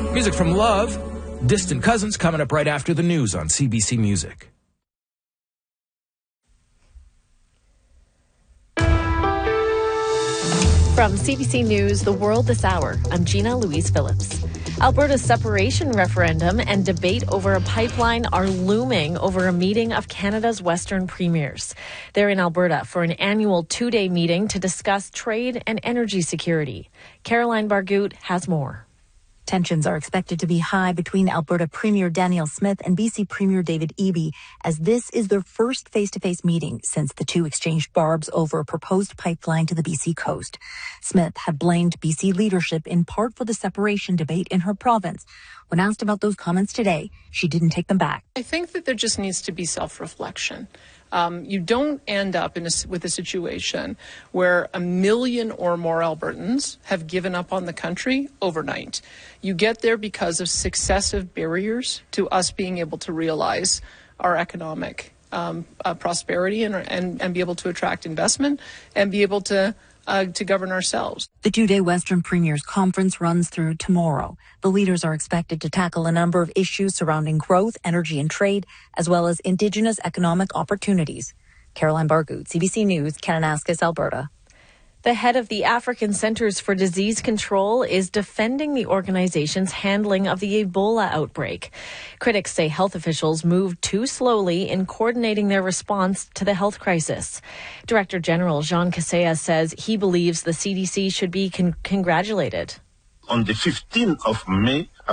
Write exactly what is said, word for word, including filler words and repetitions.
Music from Love, Distant Cousins, coming up right after the news on C B C Music. From C B C News, The World This Hour, I'm Gina Louise Phillips. Alberta's separation referendum and debate over a pipeline are looming over a meeting of Canada's Western premiers. They're in Alberta for an annual two-day meeting to discuss trade and energy security. Caroline Bargut has more. Tensions are expected to be high between Alberta Premier Danielle Smith and B C Premier David Eby, as this is their first face-to-face meeting since the two exchanged barbs over a proposed pipeline to the B C coast. Smith had blamed B C leadership in part for the separation debate in her province. When asked about those comments today, she didn't take them back. I think that there just needs to be self-reflection. Um, you don't end up in a, with a situation where a million or more Albertans have given up on the country overnight. You get there because of successive barriers to us being able to realize our economic um, uh, prosperity and, and, and be able to attract investment and be able to Uh, to govern ourselves. The two-day Western Premiers Conference runs through tomorrow. The leaders are expected to tackle a number of issues surrounding growth, energy and trade, as well as Indigenous economic opportunities. Caroline Bargut, C B C News, Kananaskis, Alberta. The head of the African Centers for Disease Control is defending the organization's handling of the Ebola outbreak. Critics say health officials moved too slowly in coordinating their response to the health crisis. Director General Jean Kaseya says he believes the C D C should be con- congratulated. On the fifteenth of May,